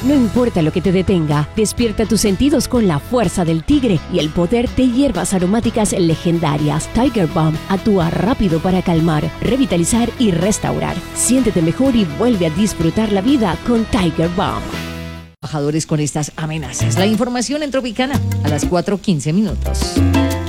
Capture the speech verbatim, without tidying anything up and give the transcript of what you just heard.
No importa lo que te detenga, despierta tus sentidos con la fuerza del tigre y el poder de hierbas aromáticas legendarias. Tiger Balm actúa rápido para calmar, revitalizar y restaurar. Siéntete mejor y vuelve a disfrutar la vida con Tiger Balm. Trabajadores con estas amenazas. La información en Tropicana a las cuatro quince minutos.